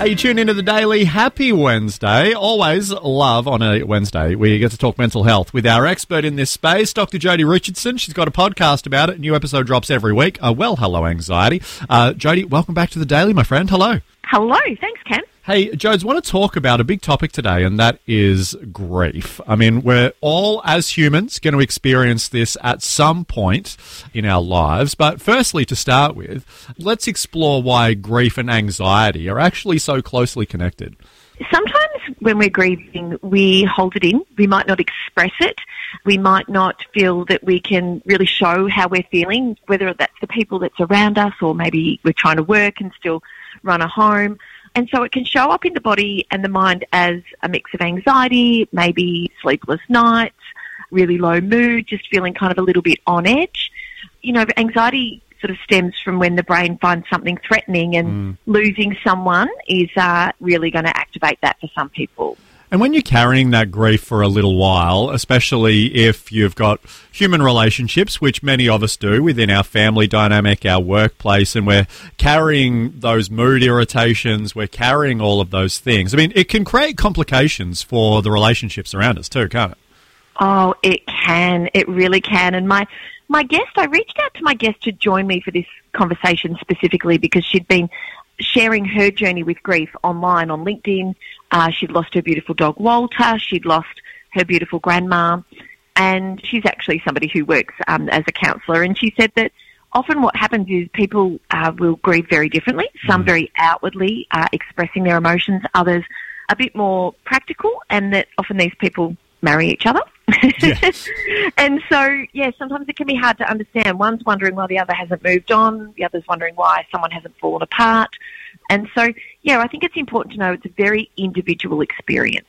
Hey, you tune into the Daily. Happy Wednesday. Always love on a Wednesday. We get to talk mental health with our expert in this space, Dr. Jodie Richardson. She's got a podcast about it. A new episode drops every week. Hello, anxiety. Jodie, welcome back to the Daily, my friend. Hello. Hello. Thanks, Cam. Hey, Jodes, want to talk about a big topic today, and that is grief. I mean, we're all, as humans, going to experience this at some point in our lives. But firstly, to start with, let's explore why grief and anxiety are actually so closely connected. Sometimes when we're grieving, we hold it in. We might not express it. We might not feel that we can really show how we're feeling, whether that's the people that's around us or maybe we're trying to work and still run a home. And so it can show up in the body and the mind as a mix of anxiety, maybe sleepless nights, really low mood, just feeling kind of a little bit on edge. You know, anxiety sort of stems from when the brain finds something threatening, and losing someone is really going to activate that for some people. And when you're carrying that grief for a little while, especially if you've got human relationships, which many of us do within our family dynamic, our workplace, and we're carrying those mood irritations, we're carrying all of those things. I mean, it can create complications for the relationships around us too, can't it? Oh, it can. It really can. And my guest, I reached out to my guest to join me for this conversation specifically because she'd been sharing her journey with grief online on LinkedIn. She'd lost her beautiful dog, Walter. She'd lost her beautiful grandma. And she's actually somebody who works as a counsellor. And she said that often what happens is people will grieve very differently. Some very outwardly expressing their emotions, others a bit more practical, and that often these people marry each other. Yes. And so, sometimes it can be hard to understand. One's wondering why the other hasn't moved on. The other's wondering why someone hasn't fallen apart. And so, I think it's important to know it's a very individual experience.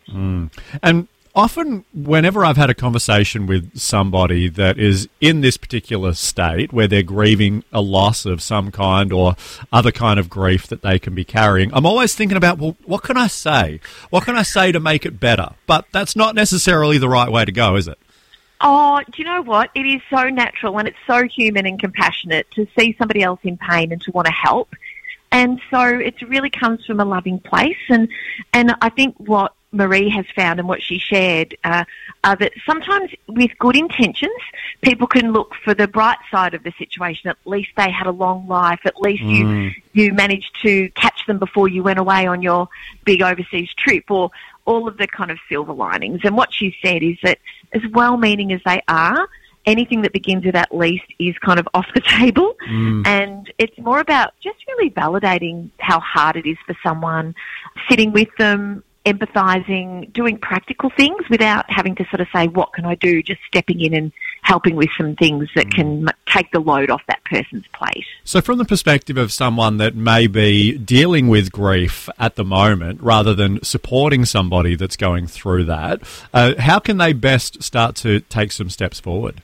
And often, whenever I've had a conversation with somebody that is in this particular state where they're grieving a loss of some kind or other kind of grief that they can be carrying, I'm always thinking about, well, what can I say? What can I say to make it better? But that's not necessarily the right way to go, is it? Oh, do you know what? It is so natural and it's so human and compassionate to see somebody else in pain and to want to help. And so it really comes from a loving place. And I think what Marie has found and what she shared are that sometimes with good intentions, people can look for the bright side of the situation. At least they had a long life. At least you managed to catch them before you went away on your big overseas trip, or all of the kind of silver linings. And what she said is that as well-meaning as they are, anything that begins with at least is kind of off the table. And it's more about just really validating how hard it is for someone, sitting with them, empathising, doing practical things without having to sort of say, what can I do? Just stepping in and helping with some things that can take the load off that person's plate. So from the perspective of someone that may be dealing with grief at the moment, rather than supporting somebody that's going through that, how can they best start to take some steps forward?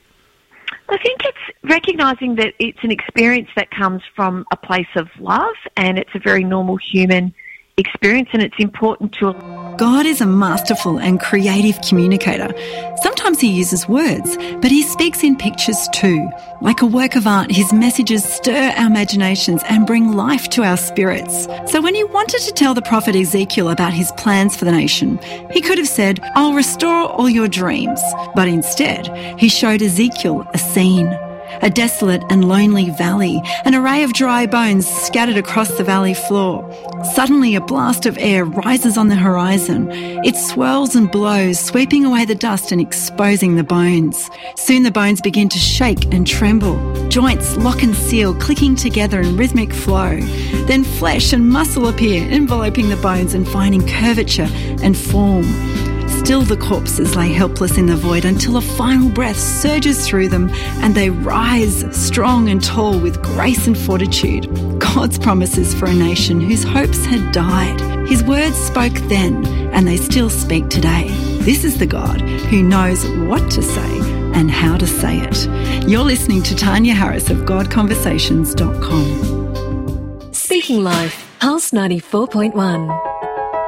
I think it's recognising that it's an experience that comes from a place of love, and it's a very normal human experience, and it's important to... God is a masterful and creative communicator. Sometimes he uses words, but he speaks in pictures too. Like a work of art, his messages stir our imaginations and bring life to our spirits. So when he wanted to tell the prophet Ezekiel about his plans for the nation, he could have said, I'll restore all your dreams. But instead, he showed Ezekiel a scene. A desolate and lonely valley, an array of dry bones scattered across the valley floor. Suddenly a blast of air rises on the horizon. It swirls and blows, sweeping away the dust and exposing the bones. Soon the bones begin to shake and tremble. Joints lock and seal, clicking together in rhythmic flow. Then flesh and muscle appear, enveloping the bones and finding curvature and form. Still the corpses lay helpless in the void until a final breath surges through them and they rise strong and tall with grace and fortitude. God's promises for a nation whose hopes had died. His words spoke then and they still speak today. This is the God who knows what to say and how to say it. You're listening to Tanya Harris of GodConversations.com. Speaking Life, Pulse 94.1.